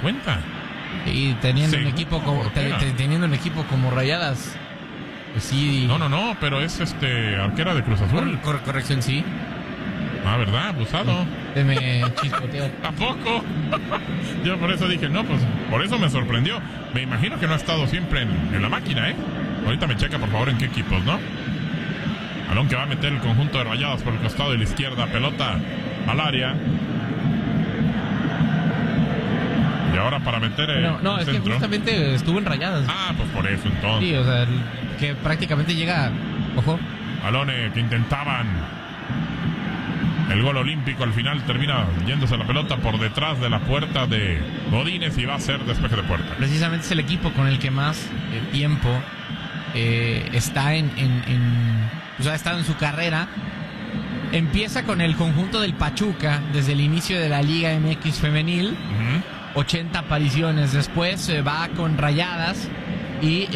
50. Y teniendo un equipo como Rayadas, pues sí. No, pero es arquera de Cruz Azul. Corrección, sí. Ah, ¿verdad? Abusado. Se me chispoteó. ¿Tampoco? Yo por eso dije, no, pues por eso me sorprendió. Me imagino que no ha estado siempre en la máquina, ¿eh? Ahorita me checa, por favor, en qué equipos, ¿no? Balón que va a meter el conjunto de Rayadas por el costado de la izquierda. Pelota al área. Y ahora para meter no, es centro. que justamente estuvo en Rayadas. Ah, pues por eso entonces. Sí, o sea, que prácticamente llega... Ojo. Balones que intentaban el gol olímpico, al final termina yéndose la pelota por detrás de la puerta de Godínez y va a ser despeje de puerta. Precisamente es el equipo con el que más tiempo está pues ha estado en su carrera. Empieza con el conjunto del Pachuca desde el inicio de la Liga MX femenil. 80 apariciones. Después va con Rayadas y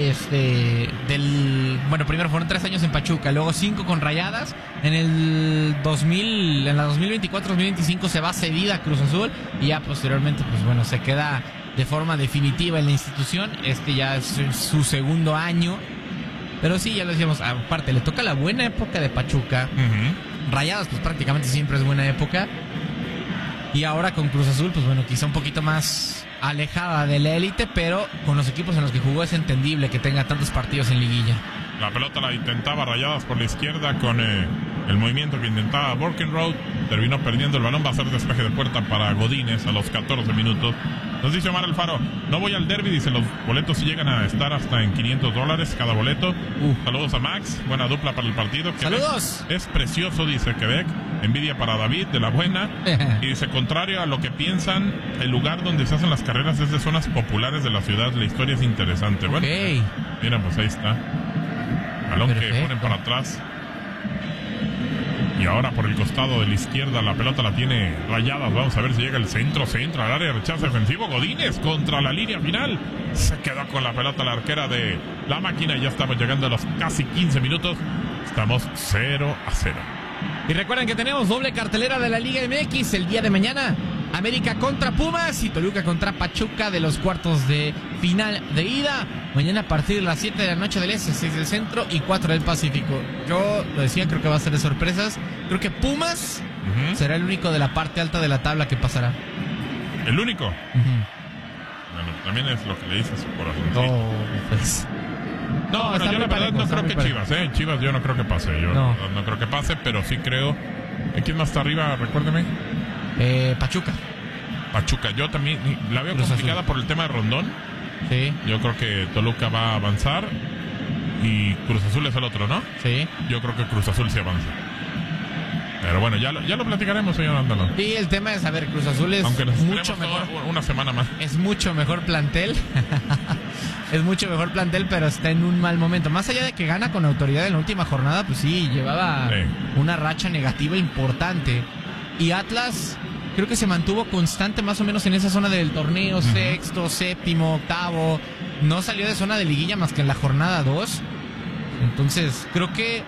primero fueron 3 años en Pachuca, luego 5 con Rayadas. En la 2024-2025 se va cedida a Cruz Azul y ya posteriormente se queda de forma definitiva en la institución. Ya es su segundo año. Pero sí, ya lo decíamos, aparte le toca la buena época de Pachuca. Rayadas pues prácticamente siempre es buena época. Y ahora con Cruz Azul, pues quizá un poquito más alejada de la élite, pero con los equipos en los que jugó es entendible que tenga tantos partidos en liguilla. La pelota la intentaba Rayadas por la izquierda con el movimiento que intentaba Borkenroth. Terminó perdiendo el balón. Va a ser despeje de puerta para Godínez a los 14 minutos. Nos dice Omar Alfaro, no voy al derbi. Dice, los boletos llegan a estar hasta en $500 cada boleto. Saludos a Max. Buena dupla para el partido. ¡Saludos! Es precioso, dice Quebec. Envidia para David, de la buena. Y dice, contrario a lo que piensan, el lugar donde se hacen las carreras es de zonas populares de la ciudad. La historia es interesante. Bueno, mira, pues ahí está. Balón que ponen para atrás. Y ahora por el costado de la izquierda la pelota la tiene Rayadas. Vamos a ver si llega el centro al área, rechazo defensivo. Godínez contra la línea final. Se quedó con la pelota la arquera de la máquina. Y ya estamos llegando a los casi 15 minutos. Estamos 0-0. Y recuerden que tenemos doble cartelera de la Liga MX el día de mañana. América contra Pumas y Toluca contra Pachuca de los cuartos de final de ida. Mañana a partir de las 7 de la noche del Este, 6 del Centro y 4 del Pacífico. Yo lo decía, creo que va a ser de sorpresas. Creo que Pumas será el único de la parte alta de la tabla que pasará. ¿El único? Bueno, también es lo que le dice a su corazón. No, pero yo la verdad no creo que Chivas, Chivas yo no creo que pase. Yo no creo que pase, pero sí creo. ¿Quién más está arriba? Recuérdeme. Pachuca, yo también la veo complicada por el tema de Rondón. Sí. Yo creo que Toluca va a avanzar y Cruz Azul es el otro, ¿no? Sí. Yo creo que Cruz Azul sí avanza. Pero bueno, ya lo platicaremos, señor Ándalo. Sí, el tema es, Cruz Azul es mucho mejor. Una semana más. Es mucho mejor plantel. Es mucho mejor plantel, pero está en un mal momento. Más allá de que gana con autoridad en la última jornada, pues sí, llevaba una racha negativa importante. Y Atlas creo que se mantuvo constante más o menos en esa zona del torneo, sexto, séptimo, octavo. No salió de zona de liguilla más que en la jornada 2. Entonces, creo que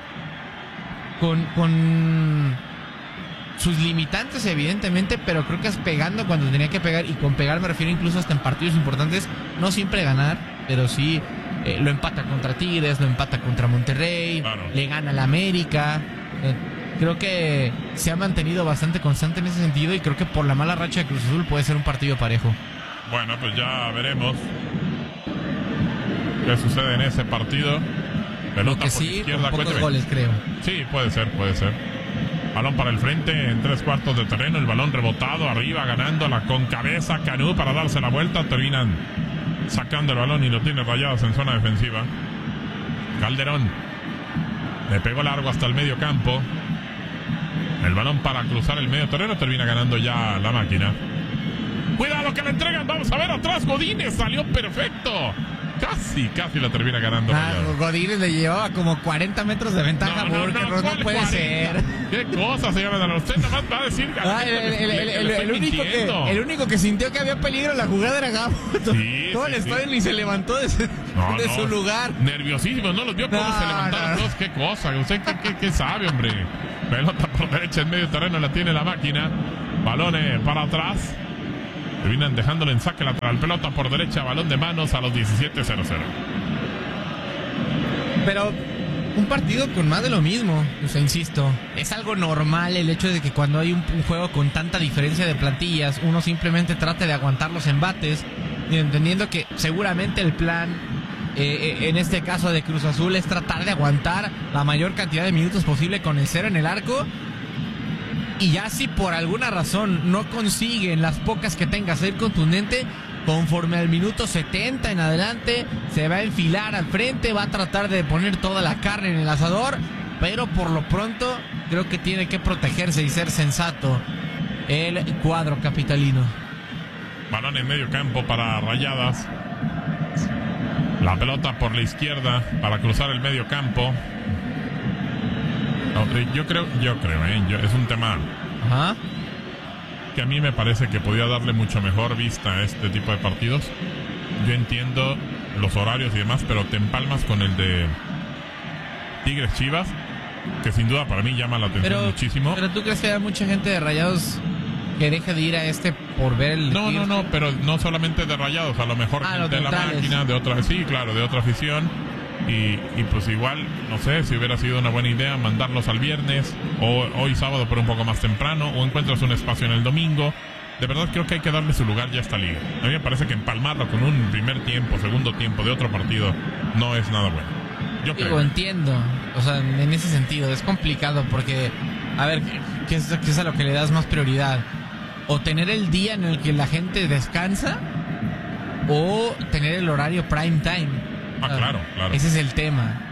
con sus limitantes, evidentemente, pero creo que es pegando cuando tenía que pegar. Y con pegar me refiero incluso hasta en partidos importantes. No siempre ganar, pero sí lo empata contra Tigres, lo empata contra Monterrey, le gana a la América. Creo que se ha mantenido bastante constante en ese sentido y creo que por la mala racha de Cruz Azul puede ser un partido parejo. Bueno, pues ya veremos qué sucede en ese partido. Pelota por izquierda, con pocos goles, creo. Sí, puede ser. Balón para el frente en 3/4 de terreno. El balón rebotado arriba, ganándola con cabeza Canú para darse la vuelta. Terminan sacando el balón y lo tiene Rayadas en zona defensiva. Calderón le pegó largo hasta el medio campo. El balón para cruzar el medio terreno. Termina ganando ya la máquina. Cuidado que le entregan. Vamos a ver atrás. Godínez salió perfecto. Casi la termina ganando. Godínez le llevaba como 40 metros de ventaja. No puede 40. Ser. ¿Qué cosa, señor? Usted nada más va a decir. El único que sintió que había peligro en la jugada era Gabo. Todo el estadio ni se levantó de su lugar. Nerviosísimo, ¿no? Los vio cómo se levantaron todos. ¿Qué cosa? ¿Usted qué sabe, hombre? Pelota por derecha en medio terreno la tiene la máquina. Balones para atrás. Terminan dejándolo en saque lateral. Pelota por derecha, balón de manos a los 17:00. Pero un partido con más de lo mismo, o sea, insisto, es algo normal el hecho de que cuando hay un juego con tanta diferencia de plantillas, uno simplemente trate de aguantar los embates, entendiendo que seguramente el plan, en este caso de Cruz Azul, es tratar de aguantar la mayor cantidad de minutos posible con el 0 en el arco. Y ya si por alguna razón no consiguen las pocas que tenga ser contundente, conforme al minuto 70 en adelante, se va a enfilar al frente, va a tratar de poner toda la carne en el asador, pero por lo pronto creo que tiene que protegerse y ser sensato el cuadro capitalino. Balón en medio campo para Rayadas. La pelota por la izquierda para cruzar el medio campo. Yo creo, es un tema que a mí me parece que podía darle mucho mejor vista a este tipo de partidos. Yo entiendo los horarios y demás, pero te empalmas con el de Tigres Chivas, que sin duda para mí llama la atención muchísimo. Pero ¿tú crees que hay mucha gente de Rayados que deje de ir a este por ver el No, pero no solamente de Rayados, a lo mejor de la máquina, de otra, sí, claro, de otra afición. Y pues igual, no sé, si hubiera sido una buena idea mandarlos al viernes o hoy sábado pero un poco más temprano, o encuentras un espacio en el domingo. De verdad creo que hay que darle su lugar ya a esta liga. A mí me parece que empalmarlo con un primer tiempo, segundo tiempo de otro partido no es nada bueno. Yo creo. Digo, entiendo, o sea, en ese sentido es complicado porque, a ver, ¿qué es a lo que le das más prioridad? O tener el día en el que la gente descansa, o tener el horario prime time. Claro. Ese es el tema.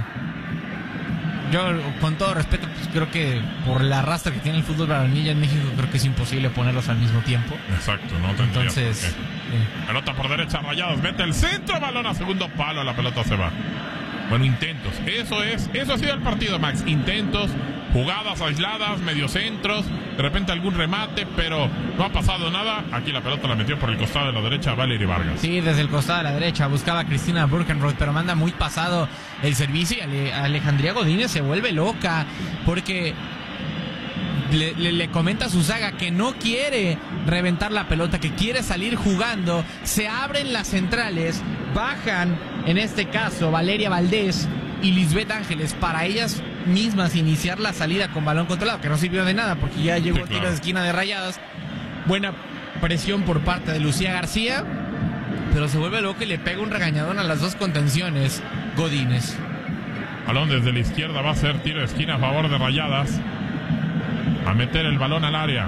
Yo, con todo respeto, pues creo que por la arrastre que tiene el fútbol varonil en México, creo que es imposible ponerlos al mismo tiempo. Exacto, no te entiendo. Entonces, pelota por derecha, Rayados, mete el centro, balón a segundo palo, la pelota se va. Bueno, intentos. Eso ha sido el partido, Max. Intentos, jugadas aisladas, mediocentros, de repente algún remate, pero no ha pasado nada. Aquí la pelota la metió por el costado de la derecha Valery Vargas. Sí, desde el costado de la derecha buscaba a Cristina Burkenroth, pero manda muy pasado el servicio y Alejandría Godínez se vuelve loca porque le comenta a su zaga que no quiere reventar la pelota, que quiere salir jugando. Se abren las centrales, bajan, en este caso, Valeria Valdés y Lisbeth Ángeles, para ellas mismas iniciar la salida con balón controlado, que no sirvió de nada porque ya llegó tiro de esquina de Rayadas. Buena presión por parte de Lucía García, pero se vuelve loco y le pega un regañadón a las dos contenciones Godínez. Balón desde la izquierda, va a ser tiro de esquina a favor de Rayadas. A meter el balón al área,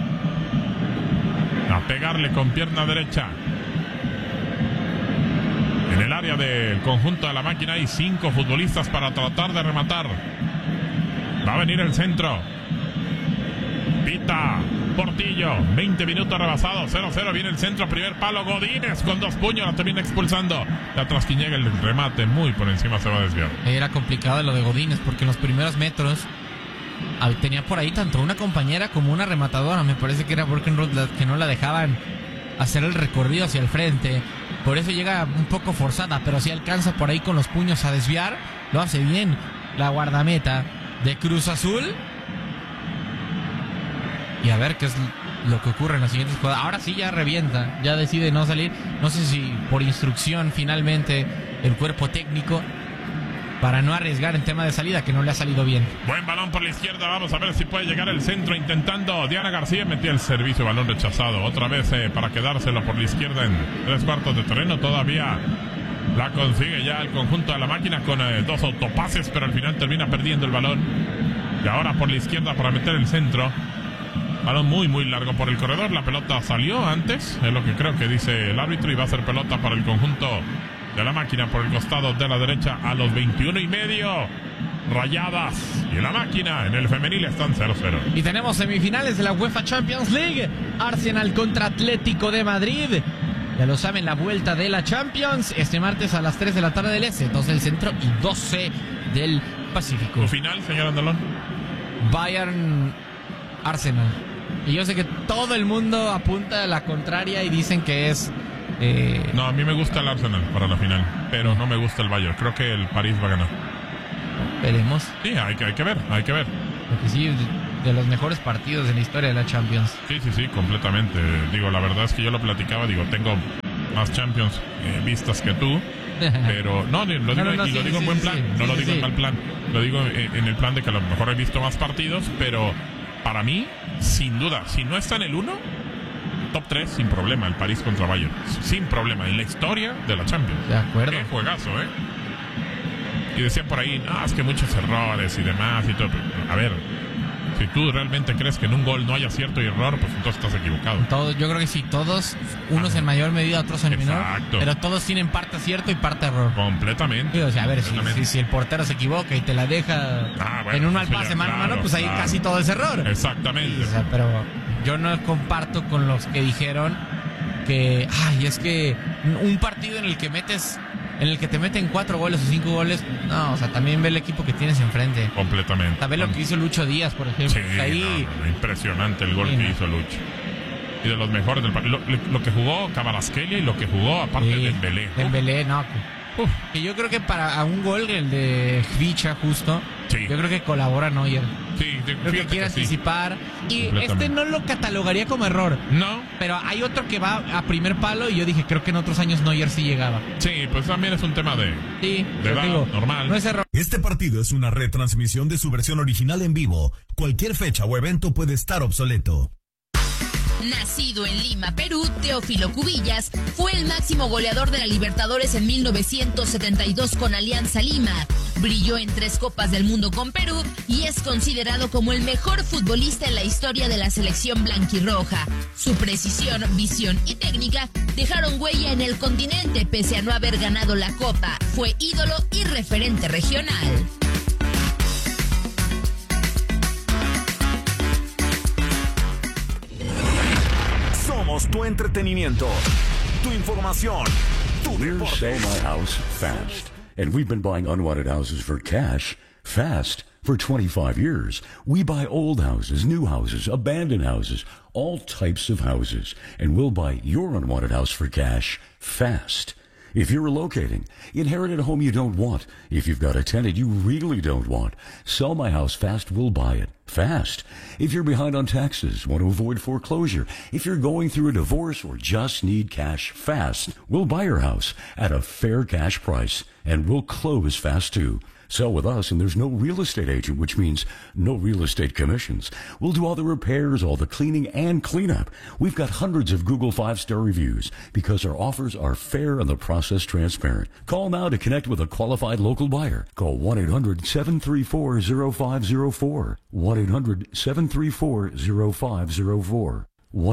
a pegarle con pierna derecha. En el área del conjunto de la máquina hay 5 futbolistas para tratar de rematar. Va a venir el centro. Pita Portillo, 20 minutos rebasados, 0-0, viene el centro, primer palo, Godínez con 2 puños, la termina expulsando. De atrás quien llega el remate, muy por encima, se va a desviar. Era complicado lo de Godínez porque en los primeros metros tenía por ahí tanto una compañera como una rematadora. Me parece que era Burkenroth que no la dejaban hacer el recorrido hacia el frente. Por eso llega un poco forzada, pero si alcanza por ahí con los puños a desviar, lo hace bien la guardameta de Cruz Azul. Y a ver qué es lo que ocurre en las siguientes jugadas. Ahora sí ya revienta, ya decide no salir. No sé si por instrucción finalmente el cuerpo técnico, para no arriesgar en tema de salida, que no le ha salido bien. Buen balón por la izquierda, vamos a ver si puede llegar el centro intentando Diana García, metió el servicio, balón rechazado, otra vez para quedárselo por la izquierda en 3/4 de terreno, todavía la consigue ya el conjunto de la máquina con 2 autopases, pero al final termina perdiendo el balón. Y ahora por la izquierda para meter el centro, balón muy muy largo por el corredor, la pelota salió antes, es lo que creo que dice el árbitro, y va a ser pelota para el conjunto de la máquina por el costado de la derecha a los 21:30. Rayadas y la máquina en el femenil están 0-0. Y tenemos semifinales de la UEFA Champions League. Arsenal contra Atlético de Madrid. Ya lo saben, la vuelta de la Champions este martes a las 3 de la tarde del Este, 2 del Centro y 12 del Pacífico. ¿Tu final, señor Andalón? Bayern Arsenal. Y yo sé que todo el mundo apunta a la contraria y dicen que es... No, a mí me gusta el Arsenal para la final, pero no me gusta el Bayern. Creo que el París va a ganar. Veremos. Sí, hay que ver. Porque sí, de los mejores partidos en la historia de la Champions. Sí, completamente. Digo, la verdad es que yo lo platicaba, tengo más Champions vistas que tú, pero lo digo en buen plan, lo digo en mal plan, lo digo en el plan de que a lo mejor he visto más partidos, pero para mí, sin duda, si no está en el 1, top 3 sin problema, el París contra Bayern, sin problema, en la historia de la Champions. De acuerdo. Qué juegazo, Y decían por ahí, es que muchos errores y demás y todo. A ver, si tú realmente crees que en un gol no hay acierto y error, pues entonces estás equivocado. Yo creo que sí, todos, unos en mayor medida, otros en menor, pero todos tienen parte acierto y parte error. Completamente. O sea, a ver, si el portero se equivoca y te la deja en un mal pase mano a mano, pues ahí casi todo es error. Exactamente. O sea, pero yo no comparto con los que dijeron que, es que un partido en el que te meten 4 goles o 5 goles, no, o sea, también ve el equipo que tienes enfrente. Completamente. O sea, ve lo que hizo Lucho Díaz, por ejemplo. Sí, ahí... impresionante el gol que hizo Lucho. Y de los mejores del partido. Lo que jugó Kvaratskhelia y lo que jugó aparte de Dembélé. Dembélé, no. Que yo creo que para un gol, el de Hvicha justo, yo creo que colabora Neuer. Sí, creo que quiere anticipar. Y este no lo catalogaría como error. No. Pero hay otro que va a primer palo y yo dije, creo que en otros años Neuer sí llegaba. Sí, pues también es un tema de edad, normal. No es error. Este partido es una retransmisión de su versión original en vivo. Cualquier fecha o evento puede estar obsoleto. Nacido en Lima, Perú, Teófilo Cubillas fue el máximo goleador de la Libertadores en 1972 con Alianza Lima. Brilló en 3 Copas del Mundo con Perú y es considerado como el mejor futbolista en la historia de la selección blanquirroja. Su precisión, visión y técnica dejaron huella en el continente pese a no haber ganado la Copa. Fue ídolo y referente regional. Somos tu entretenimiento, tu información, tu deporte. Sell My House Fast. And we've been buying unwanted houses for cash fast for 25 years. We buy old houses, new houses, abandoned houses, all types of houses. And we'll buy your unwanted house for cash fast. If you're relocating, inherited a home you don't want, if you've got a tenant you really don't want, Sell My House Fast will buy it fast. If you're behind on taxes, want to avoid foreclosure, if you're going through a divorce or just need cash fast, we'll buy your house at a fair cash price and we'll close fast too. Sell with us, and there's no real estate agent, which means no real estate commissions. We'll do all the repairs, all the cleaning, and cleanup. We've got hundreds of Google 5-star reviews because our offers are fair and the process transparent. Call now to connect with a qualified local buyer. Call 1-800-734-0504. 1-800-734-0504.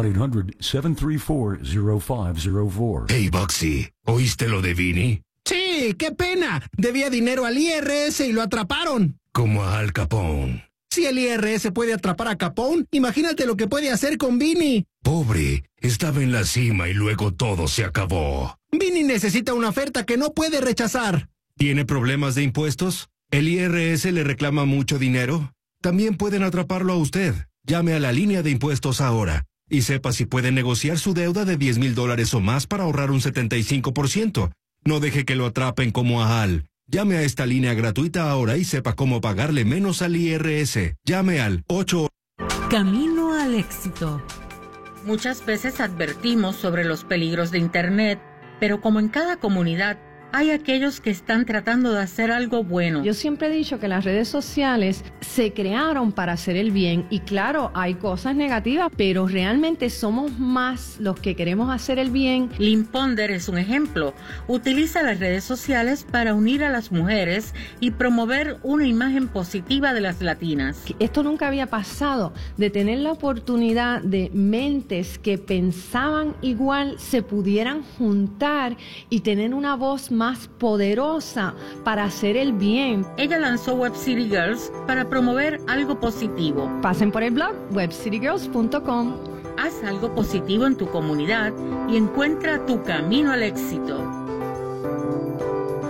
1-800-734-0504. Hey, Boxy, ¿oíste lo de Vini? Sí, qué pena. Debía dinero al IRS y lo atraparon. Como a Al Capone. Si el IRS puede atrapar a Capone, imagínate lo que puede hacer con Vini. Pobre, estaba en la cima y luego todo se acabó. Vini necesita una oferta que no puede rechazar. ¿Tiene problemas de impuestos? ¿El IRS le reclama mucho dinero? También pueden atraparlo a usted. Llame a la línea de impuestos ahora y sepa si puede negociar su deuda de $10,000 o más para ahorrar un 75%. No deje que lo atrapen como a Al. Llame a esta línea gratuita ahora y sepa cómo pagarle menos al IRS. Llame al 8... Camino al éxito. Muchas veces advertimos sobre los peligros de Internet, pero como en cada comunidad, hay aquellos que están tratando de hacer algo bueno. Yo siempre he dicho que las redes sociales se crearon para hacer el bien y claro, hay cosas negativas, pero realmente somos más los que queremos hacer el bien. Lynn Ponder es un ejemplo. Utiliza las redes sociales para unir a las mujeres y promover una imagen positiva de las latinas. Esto nunca había pasado, de tener la oportunidad de mentes que pensaban igual se pudieran juntar y tener una voz más poderosa para hacer el bien. Ella lanzó Web City Girls para promover algo positivo. Pasen por el blog webcitygirls.com. Haz algo positivo en tu comunidad y encuentra tu camino al éxito.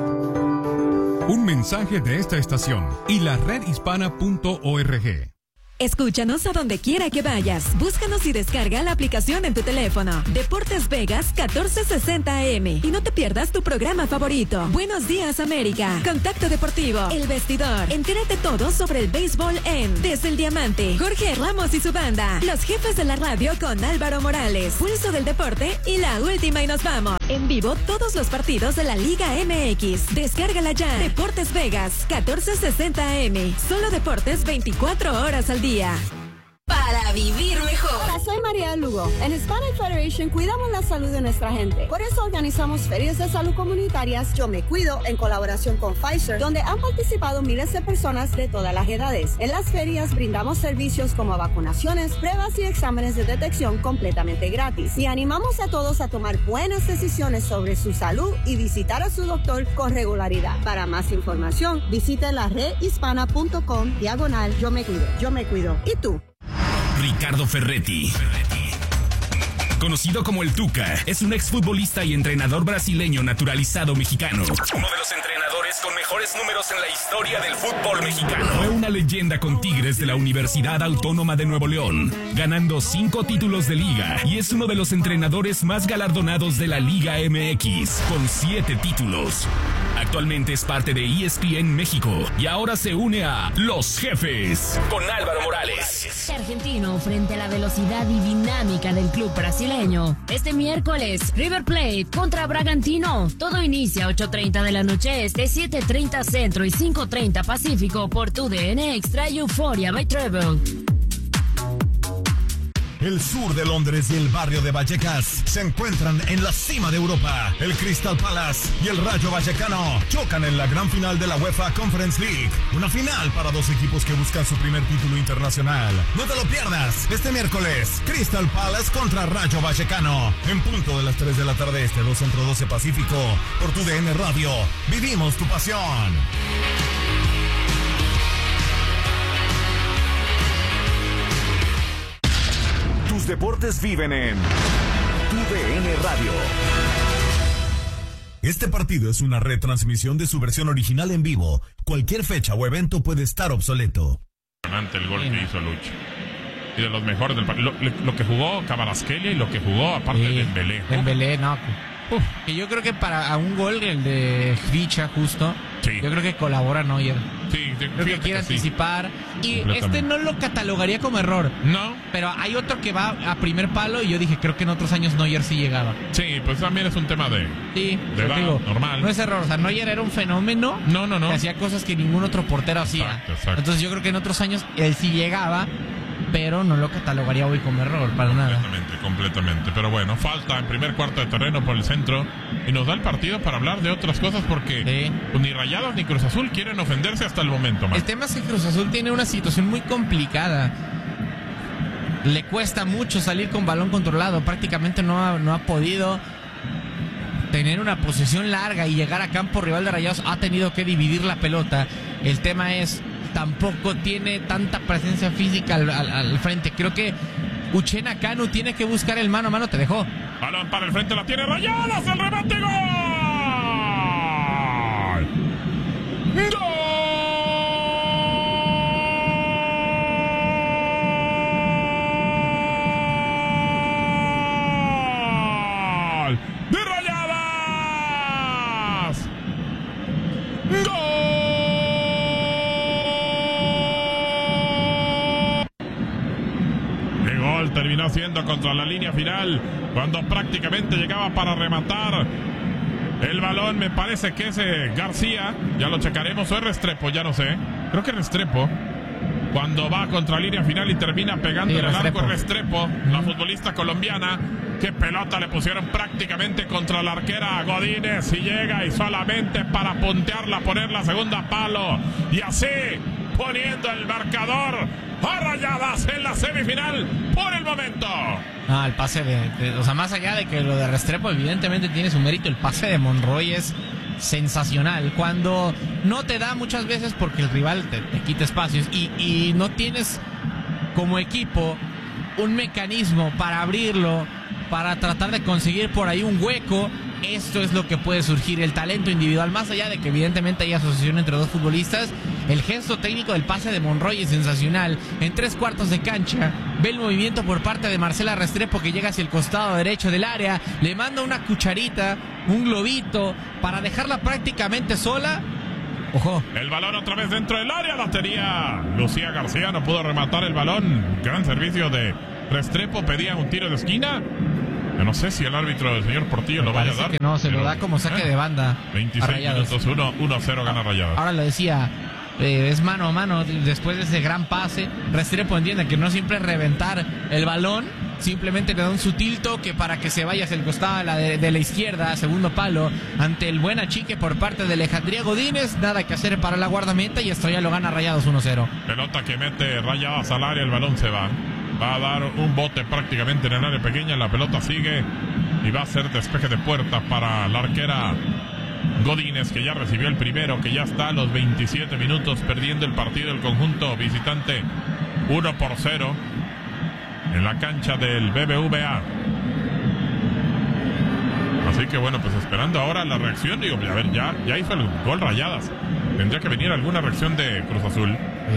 Un mensaje de esta estación y la redhispana.org. Escúchanos a donde quiera que vayas. Búscanos y descarga la aplicación en tu teléfono. Deportes Vegas 1460 AM. Y no te pierdas tu programa favorito. Buenos Días América. Contacto Deportivo. El Vestidor. Entérate todo sobre el béisbol en Desde el Diamante. Jorge Ramos y su banda. Los jefes de la radio con Álvaro Morales. Pulso del Deporte y la última y nos vamos. En vivo todos los partidos de la Liga MX. Descárgala ya. Deportes Vegas 1460 AM. Solo deportes 24 horas al día. Para vivir mejor. Hola, soy María Lugo. En Hispanic Federation cuidamos la salud de nuestra gente. Por eso organizamos ferias de salud comunitarias Yo Me Cuido en colaboración con Pfizer, donde han participado miles de personas de todas las edades. En las ferias brindamos servicios como vacunaciones, pruebas y exámenes de detección completamente gratis. Y animamos a todos a tomar buenas decisiones sobre su salud y visitar a su doctor con regularidad. Para más información, visite la redhispana.com/Yo Me Cuido. Yo Me Cuido. ¿Y tú? Ricardo Ferretti, conocido como el Tuca, es un exfutbolista y entrenador brasileño naturalizado mexicano. Uno de los entrenadores con mejores números en la historia del fútbol mexicano. Fue una leyenda con Tigres de la Universidad Autónoma de Nuevo León, ganando 5 títulos de liga, y es uno de los entrenadores más galardonados de la Liga MX, con 7 títulos. Actualmente es parte de ESPN México y ahora se une a Los Jefes con Álvaro Morales. Argentino frente a la velocidad y dinámica del club brasileño. Este miércoles, River Plate contra Bragantino. Todo inicia a 8:30 de la noche este, 7:30 Centro y 5:30 Pacífico por TUDN Extra y Euphoria by Travel. El sur de Londres y el barrio de Vallecas se encuentran en la cima de Europa. El Crystal Palace y el Rayo Vallecano chocan en la gran final de la UEFA Conference League. Una final para dos equipos que buscan su primer título internacional. No te lo pierdas. Este miércoles, Crystal Palace contra Rayo Vallecano. En punto de las 3 de la tarde este, 2 Centro 12 Pacífico. Por TUDN Radio. Vivimos tu pasión. Tus deportes viven en TUDN Radio. Este partido es una retransmisión de su versión original en vivo. Cualquier fecha o evento puede estar obsoleto. El gol que hizo Lucho. Y de los mejores del partido. Lo que jugó Kvaratskhelia y lo que jugó aparte de Dembélé. Dembélé, no. Que yo creo que para un gol, el de Hvicha justo, sí. Yo creo que colabora Neuer. Sí, creo que quiere anticipar. Y este no lo catalogaría como error. No. Pero hay otro que va a primer palo y yo dije, creo que en otros años Neuer sí llegaba. Sí, pues también es un tema de edad, normal. No es error, o sea, Neuer era un fenómeno. No. Que hacía cosas que ningún otro portero hacía. Exacto. Entonces yo creo que en otros años él sí llegaba, pero no lo catalogaría hoy como error, para nada. Completamente. Pero bueno, falta en primer cuarto de terreno por el centro y nos da el partido para hablar de otras cosas porque pues, ni Rayados ni Cruz Azul quieren ofenderse hasta el momento. El tema es que Cruz Azul tiene una situación muy complicada. Le cuesta mucho salir con balón controlado. Prácticamente no ha podido tener una posesión larga y llegar a campo rival de Rayados. Ha tenido que dividir la pelota. El tema es, tampoco tiene tanta presencia física al frente. Creo que Uchenna Kanu tiene que buscar el mano a mano. Te dejó. Balón para el frente, la tiene Rayados. El remate, gol. ¡Gol! ¡De Rayadas! ¡Gol! Terminó siendo contra la línea final cuando prácticamente llegaba para rematar el balón. Me parece que es García, ya lo checaremos, o es Restrepo, ya no sé, creo que es Restrepo cuando va contra línea final y termina pegando en el arco. Restrepo, la futbolista colombiana. Qué pelota le pusieron prácticamente contra la arquera Godínez y llega y solamente para puntearla, poner la segunda palo y así poniendo el marcador a Rayadas en la semifinal por el momento. El pase o sea, más allá de que lo de Restrepo evidentemente tiene su mérito, el pase de Monroy es sensacional. Cuando no te da muchas veces porque el rival te quita espacios y no tienes como equipo un mecanismo para abrirlo, para tratar de conseguir por ahí un hueco. Esto es lo que puede surgir, el talento individual, más allá de que evidentemente hay asociación entre dos futbolistas El gesto técnico del pase de Monroy es sensacional. En 3/4 de cancha, ve el movimiento por parte de Marcela Restrepo que llega hacia el costado derecho del área. Le manda una cucharita, un globito, para dejarla prácticamente sola. Ojo. El balón otra vez dentro del área. La tenía Lucía García. No pudo rematar el balón. Gran servicio de Restrepo. Pedía un tiro de esquina. Yo no sé si el árbitro, el señor Portillo, lo vaya a dar. Que no, se lo da como saque de banda. 26 minutos, 1-0 gana Rayadas. Ahora lo decía, es mano a mano. Después de ese gran pase, Restrepo entiende que no siempre es reventar el balón. Simplemente le da un sutil toque para que se vaya hacia el costado de la izquierda, segundo palo, ante el buen achique por parte de Alejandría Godínez. Nada que hacer para la guardameta y esto ya lo gana Rayados 1-0. Pelota que mete Rayadas al área, el balón se va. Va a dar un bote prácticamente en el área pequeña, la pelota sigue y va a ser despeje de puerta para la arquera Godínez, que ya recibió el primero, que ya está a los 27 minutos perdiendo el partido el conjunto visitante 1-0 en la cancha del BBVA. Así que bueno, pues esperando ahora la reacción. Digo, a ver, ya hizo el gol Rayadas. Tendría que venir alguna reacción de Cruz Azul.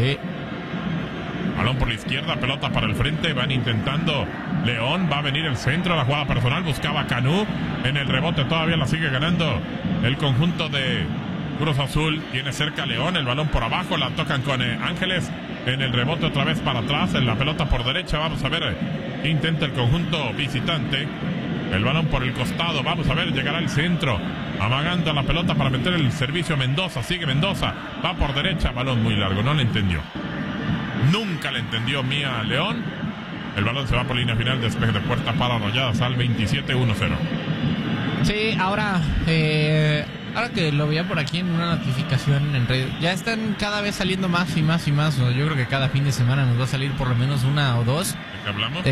Balón por la izquierda, pelota para el frente. Van intentando León. Va a venir el centro, la jugada personal. Buscaba Canú. En el rebote todavía la sigue ganando el conjunto de Cruz Azul. Tiene cerca León. El balón por abajo. La tocan con Ángeles. En el rebote otra vez para atrás. En la pelota por derecha. Vamos a ver. Intenta el conjunto visitante. El balón por el costado. Vamos a ver. Llegará el centro. Amagando la pelota para meter el servicio a Mendoza. Sigue Mendoza. Va por derecha. Balón muy largo. No le entendió. Nunca le entendió Mía León. El balón se va por línea final. Despeje de puerta para Rayadas al 27-1-0. Sí, ahora que lo veía por aquí en una notificación en redes, ya están cada vez saliendo más y más y más. Yo creo que cada fin de semana nos va a salir por lo menos una o dos. ¿De qué hablamos?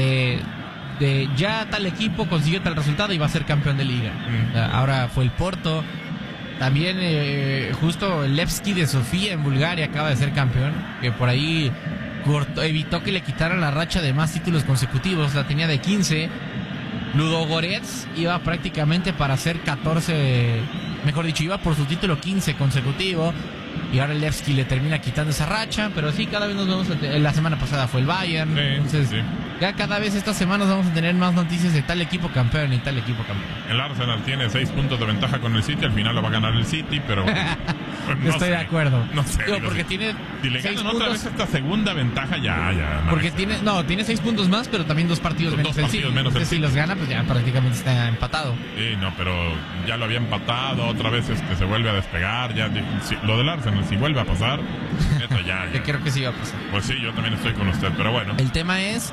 Ya tal equipo consiguió tal resultado y va a ser campeón de liga. Ahora fue el Porto. También justo el Levski de Sofía en Bulgaria acaba de ser campeón, que por ahí evitó que le quitaran la racha de más títulos consecutivos. La tenía de 15. Ludogorets iba prácticamente para hacer 14, mejor dicho, iba por su título 15 consecutivo. Y ahora el Levski le termina quitando esa racha. Pero sí, cada vez nos vemos. La semana pasada fue el Bayern. Entonces, ya cada vez estas semanas vamos a tener más noticias de tal equipo campeón y tal equipo campeón. El Arsenal tiene 6 puntos de ventaja con el City. Al final lo va a ganar el City, pero no estoy de acuerdo. No sé. Digo, porque tiene si le 6 ganan puntos. otra vez esta segunda ventaja, ya. Porque tiene 6 puntos más, pero también 2 partidos menos el City. Entonces, si los gana, pues ya prácticamente está empatado. Sí, no, pero ya lo había empatado. Otra vez se vuelve a despegar. Ya lo del Arsenal, si vuelve a pasar, esto ya. Yo creo que sí va a pasar. Pues sí, yo también estoy con usted, pero bueno. El tema es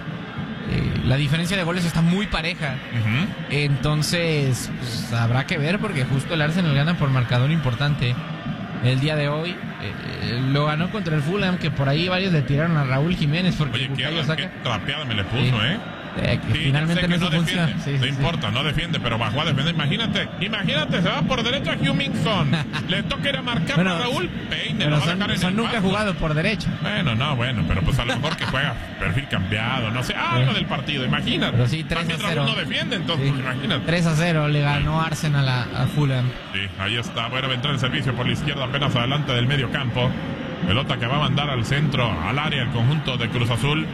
la diferencia de goles está muy pareja. Entonces, pues, habrá que ver, porque justo el Arsenal gana por marcador importante el día de hoy. Lo ganó contra el Fulham, que por ahí varios le tiraron a Raúl Jiménez porque oye, qué trapeada me le puso, que finalmente no funciona. No importa, no defiende, pero bajó a defender. Imagínate, se va por derecha a Hummingson. Le toca ir a marcar a Raúl. Peine, pero son nunca jugado por derecha. Bueno, pero pues a lo mejor que juega perfil cambiado, no sé, algo del partido, imagínate. Pero sí, 3-0. Raúl no defiende, entonces, pues, imagínate. 3-0 le ganó Arsenal a Fulham. Sí, ahí está. Bueno, va a entrar el servicio por la izquierda, apenas adelante del medio campo. Pelota que va a mandar al centro, al área, el conjunto de Cruz Azul.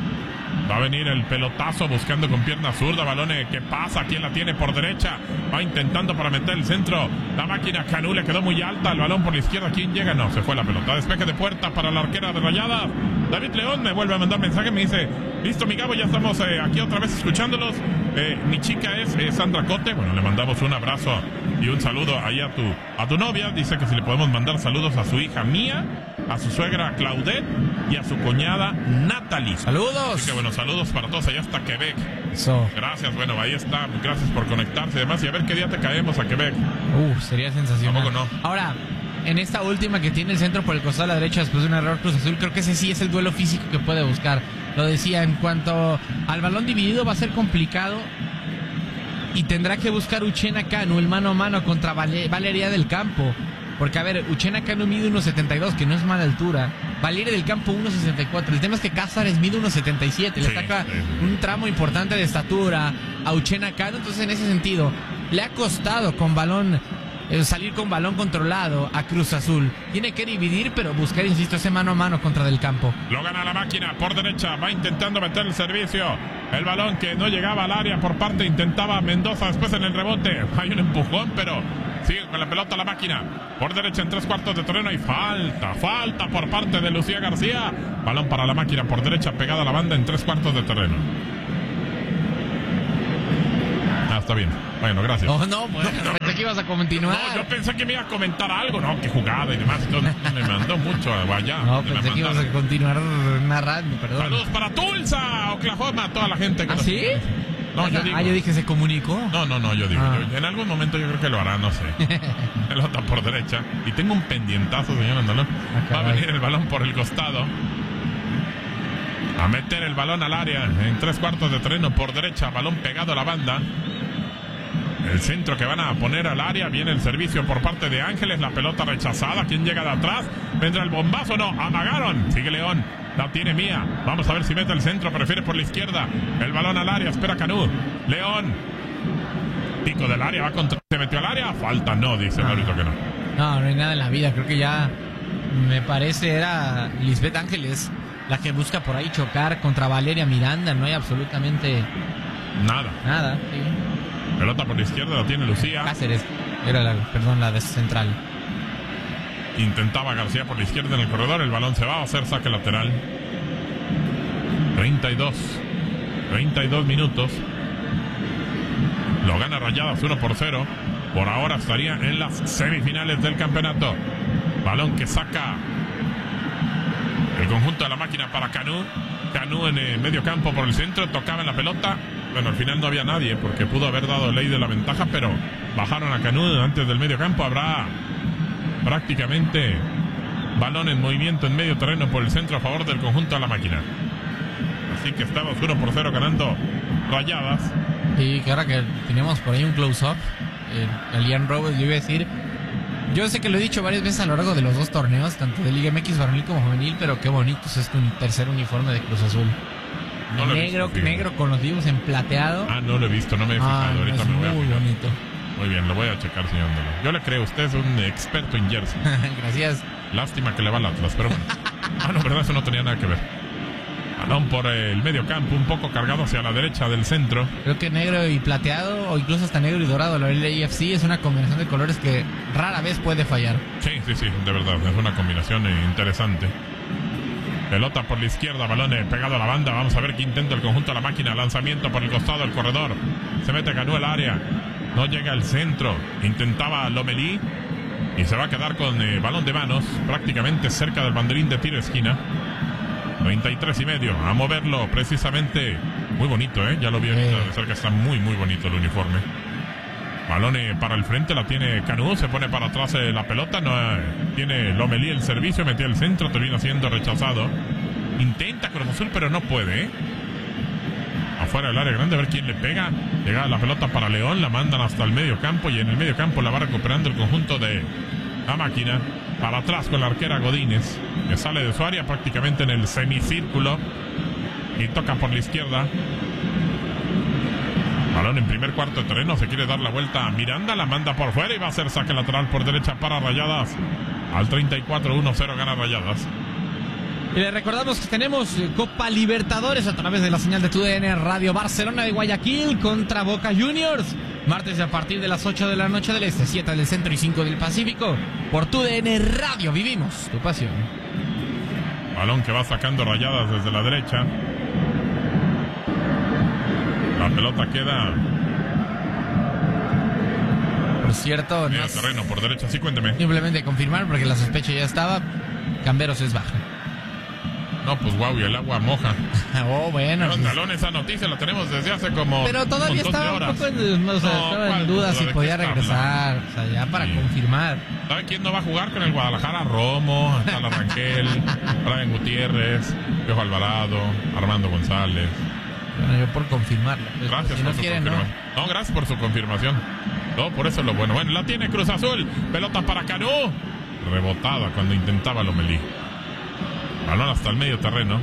Va a venir el pelotazo buscando con pierna zurda. Balone que pasa. ¿Quién la tiene por derecha? Va intentando para meter el centro. La máquina Canú le quedó muy alta. El balón por la izquierda. ¿Quién llega? No, se fue la pelota. Despeje de puerta para la arquera de Rayadas. David León me vuelve a mandar mensaje. Me dice: listo, mi Gabo, ya estamos aquí otra vez escuchándolos. Mi chica es Sandra Cote. Bueno, le mandamos un abrazo y un saludo ahí a tu novia. Dice que si le podemos mandar saludos a su hija Mía, a su suegra Claudette y a su cuñada Natalie. ¡Saludos! Así que bueno, saludos para todos allá hasta Quebec. Eso. Gracias, bueno, ahí está. Gracias por conectarse y demás. Y a ver qué día te caemos a Quebec. Sería sensacional. Tampoco no. Ahora, en esta última que tiene el centro por el costado a la derecha después de un error Cruz Azul, creo que ese sí es el duelo físico que puede buscar. Lo decía, en cuanto al balón dividido va a ser complicado y tendrá que buscar Uchena Canú el mano a mano contra Valeria del Campo. Porque, a ver, Uchena Canú mide 1.72, que no es mala altura. Valeria del Campo 1.64. El tema es que Cázares mide 1.77. Le saca un tramo importante de estatura a Uchena Canú. Entonces, en ese sentido, le ha costado con balón salir con balón controlado a Cruz Azul. Tiene que dividir, pero buscar, insisto, ese mano a mano contra del campo. Lo gana la máquina por derecha, va intentando meter el servicio. El balón que no llegaba al área por parte, intentaba Mendoza después en el rebote. Hay un empujón, pero sigue con la pelota la máquina. Por derecha en 3/4 de terreno y falta por parte de Lucía García. Balón para la máquina por derecha, pegada a la banda en 3/4 de terreno. Está bien. Bueno, gracias. Oh, no, bueno, pensé que ibas a continuar. No, yo pensé que me iba a comentar algo, ¿no? Que jugada y demás. Entonces me mandó mucho allá. No, pensé que ibas a continuar narrando, perdón. Saludos para Tulsa, Oklahoma, toda la gente. Que ¿Sí? No, yo digo. Yo dije, ¿se comunicó? No, yo digo. En algún momento yo creo que lo hará, no sé. Pelota por derecha. Y tengo un pendientazo, señor Andalón. Va a venir el balón por el costado. A meter el balón al área en 3/4 de terreno por derecha. Balón pegado a la banda. El centro que van a poner al área. Viene el servicio por parte de Ángeles. La pelota rechazada. ¿Quién llega de atrás? ¿Vendrá el bombazo? No, amagaron. Sigue León. La tiene Mía. Vamos a ver si mete el centro. Prefiere por la izquierda. El balón al área. Espera Canú. León. Pico del área. Va contra. ¿Se metió al área? Falta. No, dice el árbitro que no. No hay nada en la vida. Creo que ya me parece era Lisbeth Ángeles la que busca por ahí chocar contra Valeria Miranda. No hay absolutamente nada. Sí. Pelota por la izquierda, la tiene Lucía. Cáceres, era la de central. Intentaba García por la izquierda en el corredor. El balón se va a hacer saque lateral. 32 minutos. Lo gana Rayadas 1-0. Por ahora estaría en las semifinales del campeonato. Balón que saca el conjunto de la máquina para Canú. Canú en el medio campo por el centro. Tocaba en la pelota. Bueno, al final no había nadie porque pudo haber dado ley de la ventaja, pero bajaron a Canú antes del medio campo. Habrá prácticamente balón en movimiento en medio terreno por el centro a favor del conjunto de la máquina. Así que estamos 1-0 ganando Rayadas. Y que ahora que teníamos por ahí un close-up, el Ian Robles, yo iba a decir, yo sé que lo he dicho varias veces a lo largo de los dos torneos, tanto de Liga MX varonil como juvenil, pero qué bonito es este tercer uniforme de Cruz Azul. No negro con los divos en plateado. No lo he visto, no me he fijado. Ahorita me voy a fijar. Muy bonito. Muy bien, lo voy a checar, señor Andalón. Yo le creo, usted es un experto en jersey. Gracias. Lástima que le va al Atlas, pero bueno. No, verdad, eso no tenía nada que ver. Balón por el medio campo, un poco cargado hacia la derecha del centro. Creo que negro y plateado, o incluso hasta negro y dorado, la AFC es una combinación de colores que rara vez puede fallar. Sí, de verdad, es una combinación interesante. Pelota por la izquierda, balón pegado a la banda. Vamos a ver qué intenta el conjunto de la máquina. Lanzamiento por el costado del corredor. Se mete Canú al área. No llega al centro. Intentaba Lomelí. Y se va a quedar con balón de manos. Prácticamente cerca del banderín de tiro esquina. 93.5. A moverlo precisamente. Muy bonito, ya lo vi ahorita de cerca. Está muy bonito el uniforme. Balón para el frente, la tiene Canú, se pone para atrás la pelota, no tiene Lomelí el servicio, metió el centro, termina siendo rechazado. Intenta Cruz Azul, pero no puede. Afuera del área grande, a ver quién le pega. Llega la pelota para León, la mandan hasta el medio campo y en el medio campo la va recuperando el conjunto de la máquina. Para atrás con la arquera Godínez, que sale de su área prácticamente en el semicírculo y toca por la izquierda. Balón en primer cuarto de terreno, se quiere dar la vuelta a Miranda, la manda por fuera y va a hacer saque lateral por derecha para Rayadas. Al 34, 1-0 gana Rayadas. Y le recordamos que tenemos Copa Libertadores a través de la señal de TUDN Radio. Barcelona de Guayaquil contra Boca Juniors. Martes a partir de las 8 de la noche del Este, 7 del Centro y 5 del Pacífico. Por TUDN Radio vivimos tu pasión. Balón que va sacando Rayadas desde la derecha. La pelota queda. Por cierto, mira, terreno por derecha, sí, cuénteme. Simplemente confirmar porque la sospecha ya estaba. Camberos es baja. No, pues guau, y el agua moja. Bueno. Pero, Andalón, esa noticia la tenemos desde hace como. Pero todavía estaba un poco estaba en duda si podía regresar. O sea, ya para confirmar. ¿Sabe quién no va a jugar con el Guadalajara? Romo, Tala Rangel, Brian Gutiérrez, Piojo Alvarado, Armando González. Bueno, yo por confirmarlo. Gracias por su confirmación. No, gracias por su confirmación. No, por eso es lo bueno. Bueno, la tiene Cruz Azul. Pelota para Canú. Rebotada cuando intentaba Lomelí. Balón hasta el medio terreno.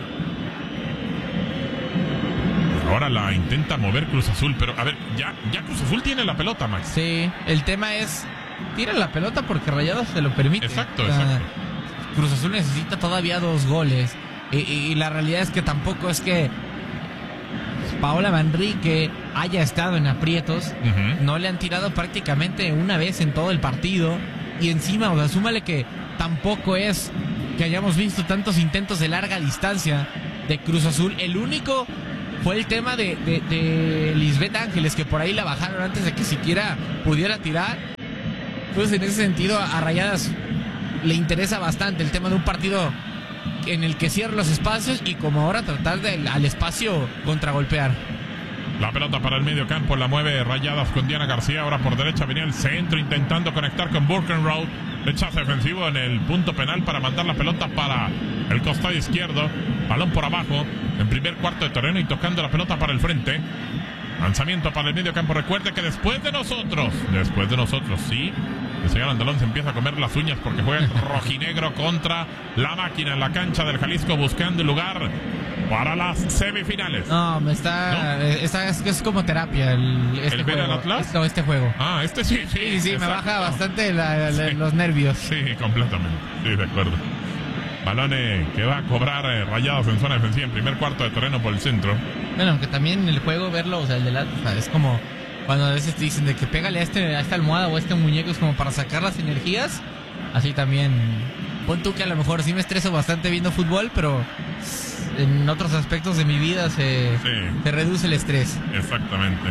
Ahora la intenta mover Cruz Azul, pero a ver, ya Cruz Azul tiene la pelota, Max. Sí, el tema es tira la pelota porque Rayadas se lo permite. Exacto. Cruz Azul necesita todavía 2 goles. Y la realidad es que tampoco es que Paola Manrique haya estado en aprietos. No le han tirado prácticamente una vez en todo el partido. Y encima, o sea, súmale que tampoco es que hayamos visto tantos intentos de larga distancia de Cruz Azul. El único fue el tema de Lisbeth Ángeles, que por ahí la bajaron antes de que siquiera pudiera tirar. Pues en ese sentido a Rayadas le interesa bastante el tema de un partido en el que cierra los espacios y como ahora tratar de al espacio contragolpear. La pelota para el medio campo, la mueve Rayadas con Diana García. Ahora por derecha venía el centro intentando conectar con Burkenroth. Rechazo defensivo en el punto penal para mandar la pelota para el costado izquierdo. Balón por abajo en primer cuarto de terreno y tocando la pelota para el frente. Lanzamiento para el medio campo. Recuerde que después de nosotros, sí, el señor Andalón se empieza a comer las uñas porque juega el rojinegro contra la Máquina en la cancha del Jalisco buscando el lugar para las semifinales. No, es como terapia este ver al Atlas. Este juego. Ah, sí, me baja bastante los nervios. Sí, completamente. Sí, de acuerdo. Balón que va a cobrar Rayados en zona defensiva en primer cuarto de terreno por el centro. Bueno, aunque también el juego verlo, o sea, el de es como cuando a veces te dicen de que pégale a esta almohada o a este muñeco, es como para sacar las energías. Así también, pon tú que a lo mejor sí me estreso bastante viendo fútbol, pero en otros aspectos de mi vida se reduce el estrés. Exactamente.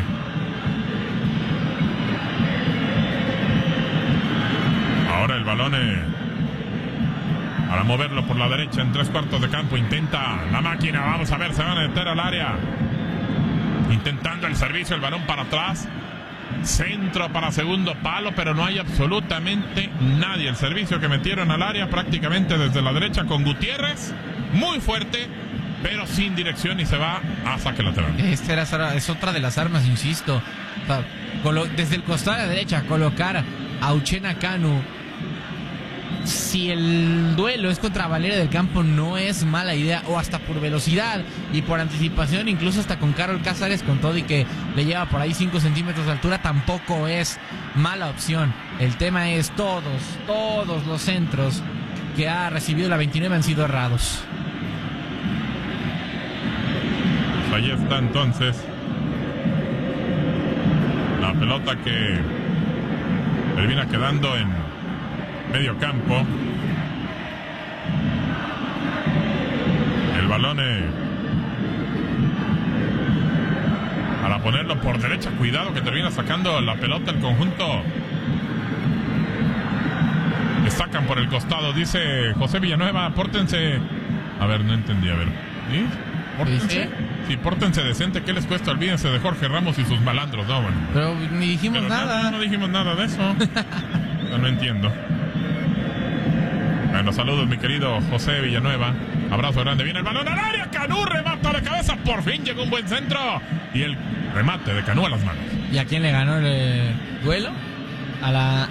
Ahora el balón para moverlo por la derecha en tres cuartos de campo. Intenta la Máquina. Vamos a ver, se van a meter al área. Intentando el servicio, el balón para atrás. Centro para segundo palo, pero no hay absolutamente nadie. El servicio que metieron al área prácticamente desde la derecha con Gutiérrez. Muy fuerte, pero sin dirección y se va a saque lateral. Es otra de las armas, insisto. Desde el costado de la derecha, colocar a Uchenna Kanu. Si el duelo es contra Valeria del Campo, no es mala idea, o hasta por velocidad y por anticipación, incluso hasta con Carol Cázares, con todo y que le lleva por ahí 5 centímetros de altura, tampoco es mala opción. El tema es todos los centros que ha recibido la 29 han sido errados. Pues ahí está entonces la pelota que termina quedando en medio campo. El balón para ponerlo por derecha. Cuidado que termina sacando la pelota el conjunto. Le sacan por el costado. Dice José Villanueva, pórtense. A ver, no entendí. A ver. ¿Sí? ¿Pórtense? Sí, pórtense decente. ¿Qué les cuesta? Olvídense de Jorge Ramos y sus malandros. No, bueno. Pero ni dijimos nada. No dijimos nada de eso. No entiendo. Bueno, saludos mi querido José Villanueva. Abrazo grande. Viene el balón al área. Canú remata de cabeza. Por fin llegó un buen centro. Y el remate de Canú a las manos. ¿Y a quién le ganó el duelo? A la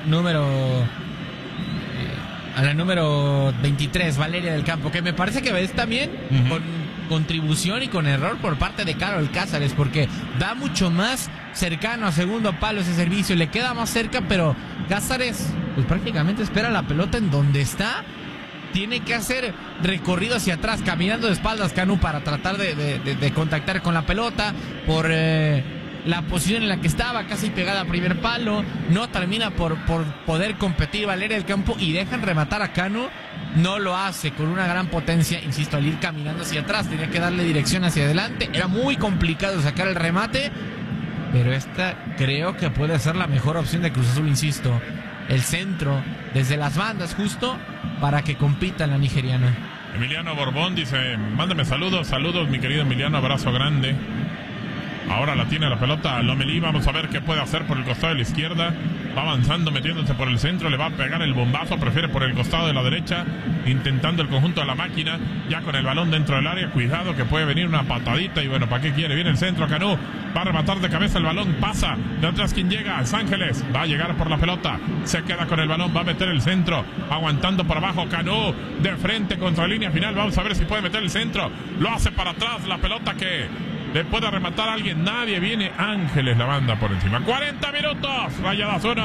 número 23, Valeria del Campo. Que me parece que es también con contribución y con error por parte de Carol Cázares. Porque da mucho más cercano a segundo palo ese servicio. Le queda más cerca, pero Cázares pues prácticamente espera la pelota en donde está. Tiene que hacer recorrido hacia atrás, caminando de espaldas Canú para tratar de contactar con la pelota por la posición en la que estaba, casi pegada a primer palo. No termina por poder competir Valeria del Campo y dejan rematar a Canú. No lo hace con una gran potencia, insisto, al ir caminando hacia atrás. Tenía que darle dirección hacia adelante. Era muy complicado sacar el remate, pero esta creo que puede ser la mejor opción de Cruz Azul, insisto. El centro, desde las bandas justo, para que compita la nigeriana. Emiliano Borbón dice, mándame saludos mi querido Emiliano, abrazo grande. Ahora la tiene la pelota Lomelí, vamos a ver qué puede hacer por el costado de la izquierda. Va avanzando, metiéndose por el centro, le va a pegar el bombazo, prefiere por el costado de la derecha, intentando el conjunto de la Máquina, ya con el balón dentro del área. Cuidado que puede venir una patadita y bueno, ¿para qué quiere? Viene el centro, Canú, va a rematar de cabeza el balón, pasa, de atrás quien llega, Los Ángeles, va a llegar por la pelota, se queda con el balón, va a meter el centro, aguantando por abajo, Canú, de frente contra línea final, vamos a ver si puede meter el centro, lo hace para atrás, la pelota que le puede rematar a alguien, nadie, viene Ángeles, la banda por encima. 40 minutos, Rayadas 1,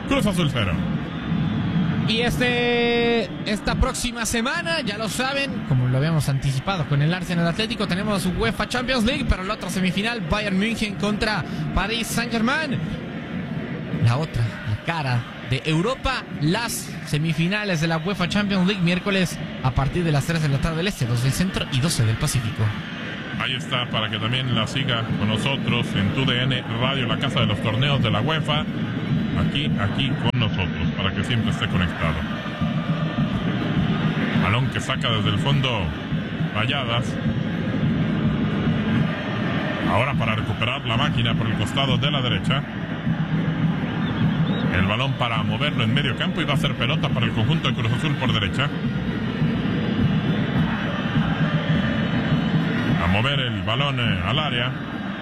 Cruz Azul 0. Y esta próxima semana, ya lo saben, como lo habíamos anticipado con el Arsenal Atlético, tenemos UEFA Champions League, pero la otra semifinal, Bayern München contra Paris Saint-Germain. La otra, la cara de Europa, las semifinales de la UEFA Champions League, miércoles a partir de las 3 de la tarde del Este, 2 del Centro y 12 del Pacífico. Ahí está, para que también la siga con nosotros en TUDN Radio, la casa de los torneos de la UEFA. Aquí con nosotros, para que siempre esté conectado. Balón que saca desde el fondo Rayadas. Ahora para recuperar la máquina por el costado de la derecha. El balón para moverlo en medio campo y va a ser pelota para el conjunto de Cruz Azul por derecha. A mover el balón al área.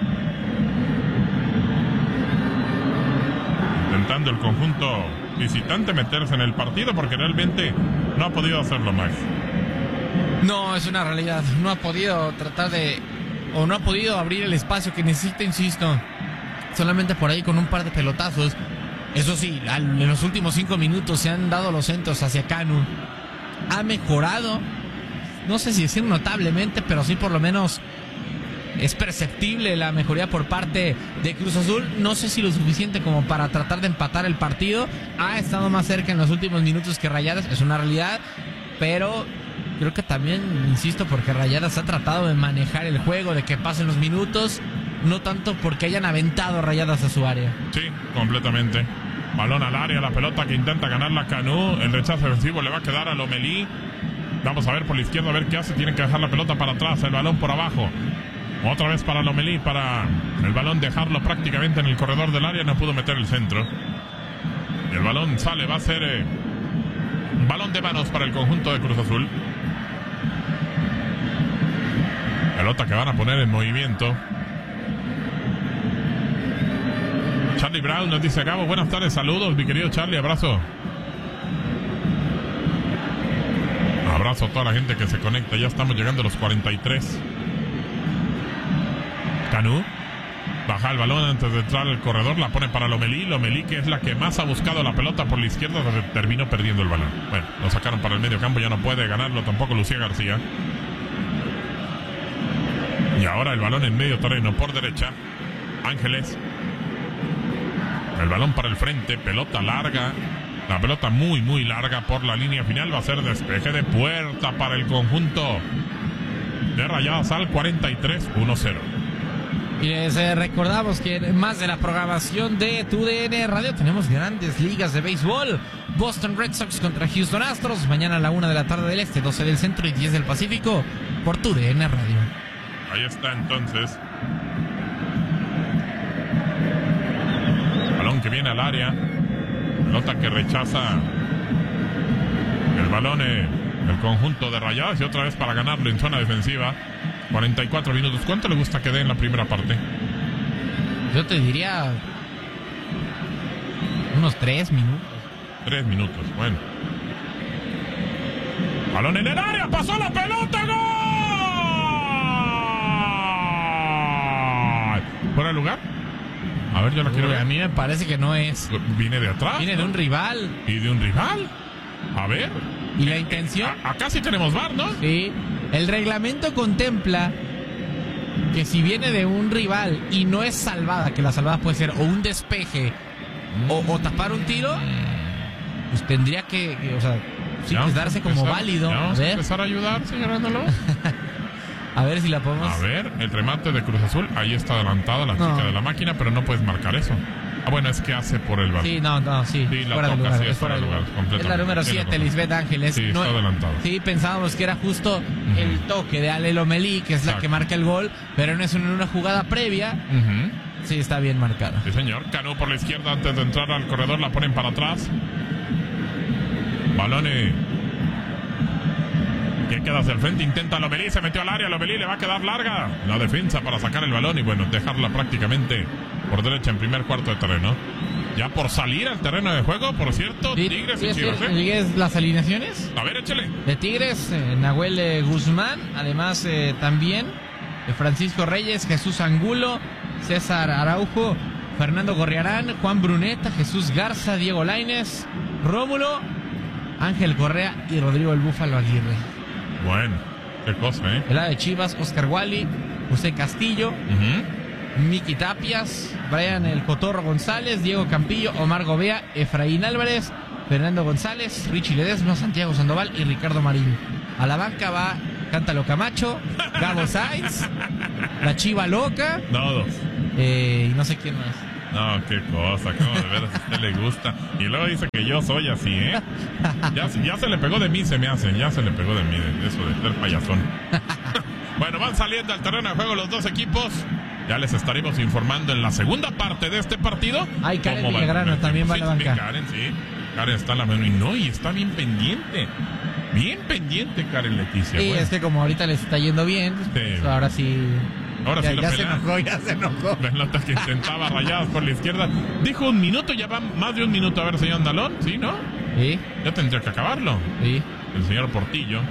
Intentando el conjunto visitante meterse en el partido porque realmente no ha podido hacerlo más. No, es una realidad. No ha podido no ha podido abrir el espacio que necesita, insisto. Solamente por ahí con un par de pelotazos. Eso sí, en los últimos 5 minutos se han dado los centros hacia Canu. Ha mejorado, no sé si decir notablemente, pero sí por lo menos es perceptible la mejoría por parte de Cruz Azul. No sé si lo suficiente como para tratar de empatar el partido. Ha estado más cerca en los últimos minutos que Rayadas, es una realidad. Pero creo que también, insisto, porque Rayadas ha tratado de manejar el juego, de que pasen los minutos, no tanto porque hayan aventado Rayadas a su área. Sí, completamente. Balón al área, la pelota que intenta ganar la Canu. El rechazo defensivo le va a quedar a Lomelí. Vamos a ver por la izquierda, a ver qué hace. Tienen que dejar la pelota para atrás, el balón por abajo. Otra vez para Lomelí, para el balón dejarlo prácticamente en el corredor del área. No pudo meter el centro. Y el balón sale, va a ser balón de manos para el conjunto de Cruz Azul. Pelota que van a poner en movimiento. Charlie Brown nos dice: Gabo, buenas tardes, saludos, mi querido Charlie, abrazo. Abrazo a toda la gente que se conecta, ya estamos llegando a los 43. Canu baja el balón antes de entrar al corredor, la pone para Lomelí, que es la que más ha buscado la pelota por la izquierda, terminó perdiendo el balón. Bueno, lo sacaron para el medio campo, ya no puede ganarlo tampoco Lucía García. Y ahora el balón en medio terreno por derecha, Ángeles. El balón para el frente, pelota larga. La pelota muy, muy larga por la línea final. Va a ser despeje de puerta para el conjunto de Rayadas al 43, 1-0. Y les recordamos que más de la programación de TUDN Radio tenemos grandes ligas de béisbol. Boston Red Sox contra Houston Astros. Mañana a la 1 de la tarde del Este, 12 del Centro y 10 del Pacífico por TUDN Radio. Ahí está entonces. Balón que viene al área. Pelota que rechaza el balón el conjunto de Rayadas y otra vez para ganarlo en zona defensiva. 44 minutos. ¿Cuánto le gusta que dé en la primera parte? Yo te diría unos 3 minutos. 3 minutos, bueno. Balón en el área, pasó la pelota, ¡gol! ¿Fuera de lugar? A ver, yo la quiero ver. A mí me parece que no es. Viene de atrás. Viene de un rival. ¿Y de un rival? A ver. ¿Y la intención? Acá sí tenemos VAR, ¿no? Sí. El reglamento contempla que si viene de un rival y no es salvada, que la salvada puede ser o un despeje o tapar un tiro, pues tendría que, o sea, sí, pues darse como válido. Vamos a empezar a ayudar, señor Ándalo. A ver si la podemos. A ver, el remate de Cruz Azul. Ahí está adelantada la chica de la máquina, pero no puedes marcar eso. Ah, bueno, es que hace por el balón. Sí, sí. La toca, lugar, sí, es fuera de lugar. Es la número 7, Lisbeth Ángeles. Sí, está adelantada. Sí, pensábamos que era justo el toque de Ale Lomelí, que es la que marca el gol, pero no es en una jugada previa. Sí, está bien marcada. Sí, señor. Canu por la izquierda antes de entrar al corredor, la ponen para atrás. Balón que queda hacia el frente, intenta Lomelí, se metió al área, Lomelí le va a quedar larga la defensa para sacar el balón y bueno, dejarla prácticamente por derecha en primer cuarto de terreno. Ya por salir al terreno de juego, por cierto, sí, Tigres y Chivas. ¿Sigues las alineaciones? A ver, échale. De Tigres, Nahuel Guzmán, además también Francisco Reyes, Jesús Angulo, César Araujo, Fernando Gorriarán, Juan Bruneta, Jesús Garza, Diego Lainez, Rómulo, Ángel Correa y Rodrigo el Búfalo Aguirre. Bueno, qué cosa, ¿eh? El lado de Chivas, Oscar Wally, José Castillo, Miki Tapias, Brian el Cotorro González, Diego Campillo, Omar Gobea, Efraín Álvarez, Fernando González, Richie Ledesma, Santiago Sandoval y Ricardo Marín. A la banca va Cántalo Camacho, Gabo Sainz, la Chiva Loca. Todos. Y no sé quién más. No, qué cosa, cómo de veras a usted le gusta. Y luego dice que yo soy así, ¿eh? Ya se le pegó de mí, se me hace. Ya se le pegó de mí, eso de ser payasón. Bueno, van saliendo al terreno de juego los dos equipos. Ya les estaremos informando en la segunda parte de este partido. Ay, Karen Villagrana también va a la banca. Karen, sí. Karen está en la mano y está bien pendiente. Bien pendiente, Karen Leticia. Sí, bueno. Es que como ahorita les está yendo bien, pues ahora sí. Ahora ya, sí ya se enojó. La nota que intentaba Rayadas por la izquierda. Dijo 1 minuto, ya va más de 1 minuto. A ver, señor Andalón, ¿sí, no? Sí. Ya tendría que acabarlo. Sí. El señor Portillo.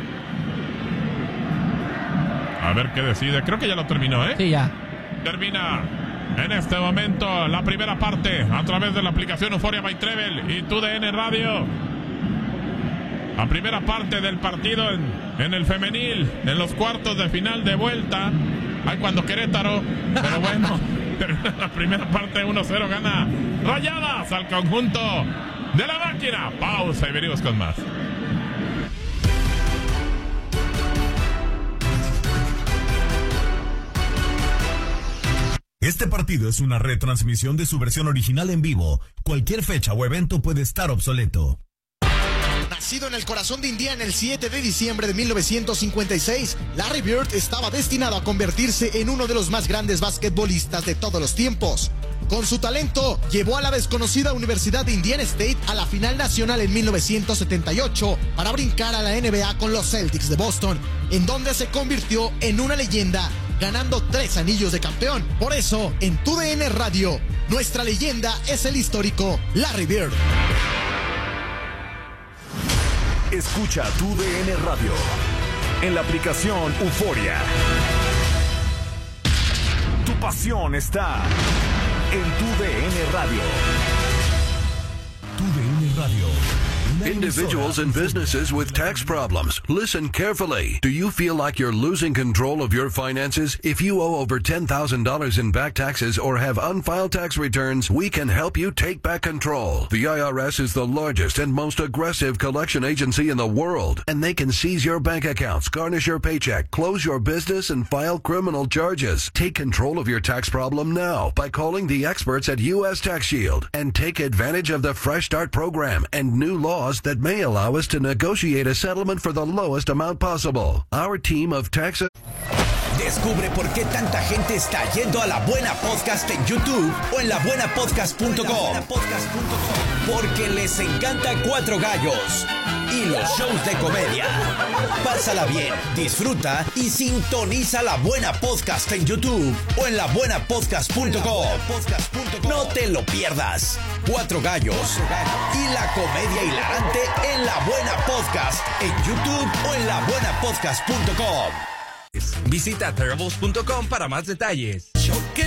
A ver qué decide. Creo que ya lo terminó, ¿eh? Sí, ya. Termina en este momento la primera parte a través de la aplicación Euphoria by Trevel y TUDN Radio. La primera parte del partido en el femenil, en los cuartos de final de vuelta. Ay, cuando Querétaro, pero bueno, la primera parte 1-0 gana Rayadas al conjunto de la máquina. Pausa y venimos con más. Este partido es una retransmisión de su versión original en vivo. Cualquier fecha o evento puede estar obsoleto. Nacido en el corazón de Indiana el 7 de diciembre de 1956, Larry Bird estaba destinado a convertirse en uno de los más grandes basquetbolistas de todos los tiempos. Con su talento, llevó a la desconocida Universidad de Indiana State a la final nacional en 1978 para brincar a la NBA con los Celtics de Boston, en donde se convirtió en una leyenda, ganando 3 anillos de campeón. Por eso, en TUDN Radio, nuestra leyenda es el histórico Larry Bird. Escucha TUDN Radio en la aplicación Euphoria. Tu pasión está en TUDN Radio. TUDN Radio. Individuals and businesses with tax problems, listen carefully. Do you feel like you're losing control of your finances? If you owe over $10,000 in back taxes or have unfiled tax returns, we can help you take back control. The IRS is the largest and most aggressive collection agency in the world, and they can seize your bank accounts, garnish your paycheck, close your business, and file criminal charges. Take control of your tax problem now by calling the experts at U.S. Tax Shield and take advantage of the Fresh Start program and new laws that may allow us to negotiate a settlement for the lowest amount possible. Our team of tax... Descubre por qué tanta gente está yendo a La Buena Podcast en YouTube o en labuenapodcast.com. Porque les encanta Cuatro Gallos y los shows de comedia. Pásala bien, disfruta y sintoniza La Buena Podcast en YouTube o en labuenapodcast.com. No te lo pierdas. Cuatro Gallos y la comedia hilarante en La Buena Podcast en YouTube o en labuenapodcast.com. Visita Terribles.com para más detalles. Yo que